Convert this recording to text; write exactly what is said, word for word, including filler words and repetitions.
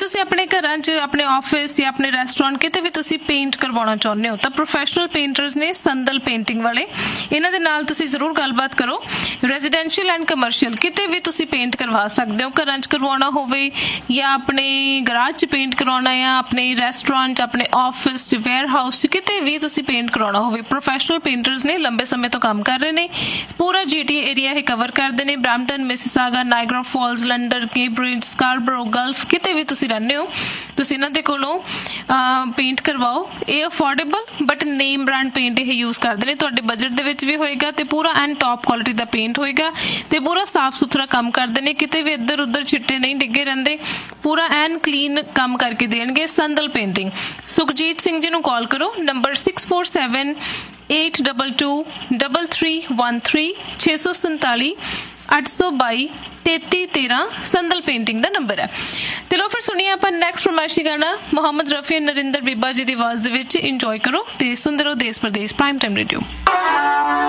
ਤੁਸੀਂ ਆਪਣੇ ਘਰਾਂ 'ਚ, ਆਪਣੇ ਆਫਿਸ ਜਾਂ ਆਪਣੇ ਰੈਸਟੋਰੈਂਟ ਕਿਤੇ ਵੀ ਤੁਸੀਂ ਪੇਂਟ ਕਰਵਾਉਣਾ ਚਾਹੁੰਦੇ ਹੋ ਤਾਂ ਪ੍ਰੋਫੈਸ਼ਨਲ ਪੇਂਟਰਸ ਨੇ ਸੰਦਲ ਪੇਂਟਿੰਗ ਵਾਲੇ, ਇਹਨਾਂ ਦੇ ਨਾਲ ਤੁਸੀਂ ਜ਼ਰੂਰ ਗੱਲਬਾਤ ਕਰੋ। ਰੈਜ਼ੀਡੈਂਸ਼ੀਅਲ ਐਂਡ ਕਮਰਸ਼ੀਅਲ ਕਿਤੇ ਵੀ ਤੁਸੀਂ ਪੇਂਟ ਕਰਵਾ ਸਕਦੇ ਹੋ, ਘਰਾਂ 'ਚ ਕਰਵਾਉਣਾ ਹੋਵੇ ਜਾਂ ਆਪਣੇ ਗਰਾਜ 'ਚ ਪੇਂਟ ਕਰਵਾਉਣਾ ਜਾਂ ਆਪਣੇ ਰੈਸਟੋਰੈਂਟ 'ਚ, ਆਪਣੇ ਆਫਿਸ 'ਚ, ਵੇਅਰ ਹਾਊਸ 'ਚ, ਕਿਤੇ ਵੀ ਤੁਸੀਂ ਪੇਂਟ ਕਰਾਉਣਾ ਹੋਵੇ, ਪ੍ਰੋਫੈਸ਼ਨਲ ਪੇਂਟਰਸ ਨੇ, ਲੰਬੇ ਸਮੇਂ ਤੋਂ ਕੰਮ ਕਰ ਰਹੇ ਨੇ। ਪੂਰਾ ਜੀ ਟੀ ਏਰੀਆ ਇਹ ਕਵਰ ਕਰਦੇ ਨੇ, Brampton, Mississauga, Niagara false, London, ਕੇਬਰਿਜ, Scarborough, Gulf, ਕਿਤੇ ਵੀ ਤੁਸੀਂ ਰਹਿੰਦੇ ਹੋ ਤੁਸੀਂ ਇਹਨਾਂ ਦੇ ਕੋਲੋਂ ਪੇਂਟ ਕਰਵਾਓ। ਇਹ affordable but name brand paint ਇਹ ਯੂਜ਼ ਕਰਦੇ ਨੇ, ਤੁਹਾਡੇ ਬਜਟ ਦੇ ਵਿੱਚ ਵੀ ਹੋਏਗਾ ਤੇ ਪੂਰਾ and top quality the paint ਹੋਏਗਾ ਤੇ ਪੂਰਾ ਸਾਫ ਸੁਥਰਾ ਕੰਮ ਕਰਦੇ ਨੇ, ਕਿਤੇ ਵੀ ਇੱਧਰ ਉੱਧਰ ਛਿੱਟੇ ਨਹੀਂ ਡਿੱਗੇ ਰਹਿੰਦੇ, ਪੂਰਾ ਐਨ ਕਲੀਨ ਕੰਮ ਕਰਕੇ ਦੇਣਗੇ। ਸੰਦਲ ਪੇਂਟਿੰਗ, ਸੁਖਜੀਤ ਸਿੰਘ ਜੀ ਨੂੰ ਕਾਲ ਕਰੋ, number six four seven eight double two double three one three, ਛੇ ਸੌ ਸੰਤਾਲੀ ਅੱਠ ਸੌ ਬਾਈ ਤੇਤੀ ਤੇਰਾਂ ਸੰਦਲ ਪੇਂਟਿੰਗ ਦਾ ਨੰਬਰ ਹੈ। ਤੇ ਲੋ ਫਿਰ ਸੁਣੀਏ ਆਪਾਂ ਨੈਕਸਟ ਫਰਮਾਇਸ਼ੀ ਗਾਣਾ ਮੁਹੰਮਦ ਰਫੀ ਨਰਿੰਦਰ ਬੀਬਾ ਜੀ ਦੀ ਆਵਾਜ਼ ਦੇ ਵਿੱਚ। ਇੰਜੋਏ ਕਰੋ ਤੇ ਸੁਣਦੇ ਰਹੋ ਦੇਸ਼ ਪ੍ਰਦੇਸ਼ ਪ੍ਰਾਈਮ ਟਾਈਮ ਰੇਡੀਓ।